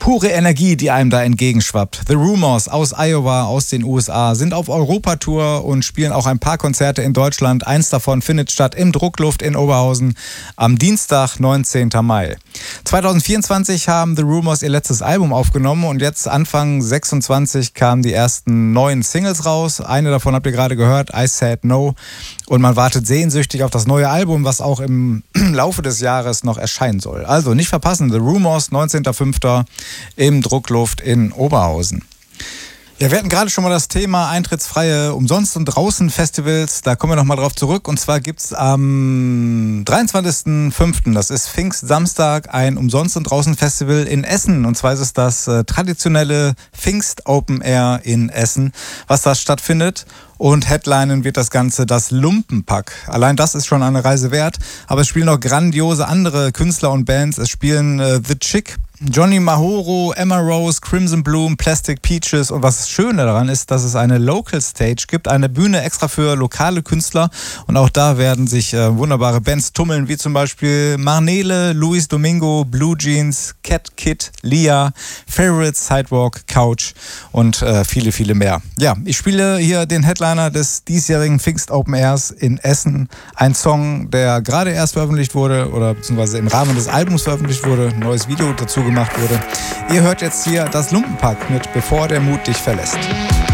Pure Energie, die einem da entgegenschwappt. The Rumors aus Iowa, aus den USA, sind auf Europatour und spielen auch ein paar Konzerte in Deutschland. Eins davon findet statt im Druckluft in Oberhausen am Dienstag, 19. Mai. 2024 haben The Rumors ihr letztes Album aufgenommen und jetzt Anfang 26 kamen die ersten neuen Singles raus. Eine davon habt ihr gerade gehört, I Said No. Und man wartet sehnsüchtig auf das neue Album, was auch im Laufe des Jahres noch erscheinen soll. Also nicht verpassen, The Rumors, 19.05. im Druckluft in Oberhausen. Ja, wir hatten gerade schon mal das Thema eintrittsfreie Umsonst- und Draußen-Festivals. Da kommen wir nochmal drauf zurück. Und zwar gibt es am 23.05., das ist Pfingstsamstag, ein Umsonst- und Draußen-Festival in Essen. Und zwar ist es das traditionelle Pfingst Open Air in Essen, was da stattfindet. Und headlinen wird das Ganze das Lumpenpack. Allein das ist schon eine Reise wert. Aber es spielen noch grandiose andere Künstler und Bands. Es spielen The Chick, Johnny Mahoro, Emma Rose, Crimson Bloom, Plastic Peaches. Und was Schöne daran ist, dass es eine Local Stage gibt, eine Bühne extra für lokale Künstler. Und auch da werden sich wunderbare Bands tummeln, wie zum Beispiel Marnele, Luis Domingo, Blue Jeans, Cat Kid, Lia, Favorite, Sidewalk, Couch und viele, viele mehr. Ja, ich spiele hier den Headliner des diesjährigen Pfingst Open Airs in Essen. Ein Song, der gerade erst veröffentlicht wurde oder beziehungsweise im Rahmen des Albums veröffentlicht wurde. Ein neues Video dazu gemacht wurde. Ihr hört jetzt hier das Lumpenpack mit Bevor der Mut dich verlässt.